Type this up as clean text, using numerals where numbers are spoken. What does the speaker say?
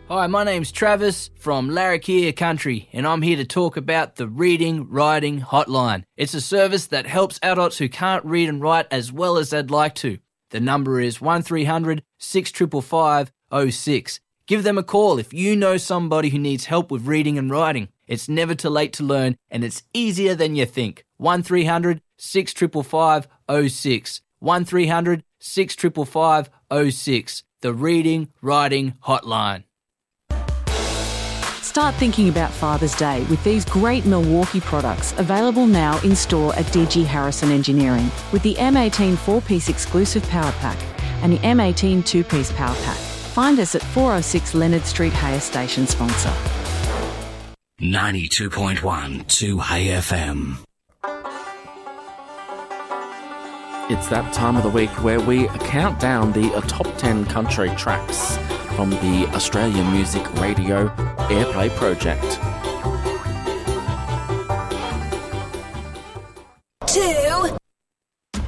Hi, my name's Travis from Larrakia Country, and I'm here to talk about the Reading Writing Hotline. It's a service that helps adults who can't read and write as well as they'd like to. The number is 1300 655 06. Give them a call if you know somebody who needs help with reading and writing. It's never too late to learn, and it's easier than you think. 1300 655 06. 1300 655 06. The Reading Writing Hotline. Start thinking about Father's Day with these great Milwaukee products available now in store at DG Harrison Engineering with the M18 4-piece exclusive power pack and the M18 2-piece power pack. Find us at 406 Leonard Street, Hayes Station sponsor. 92.1 2Hay FM. It's that time of the week where we count down the top 10 country tracks from the Australian Music Radio Airplay Project. 2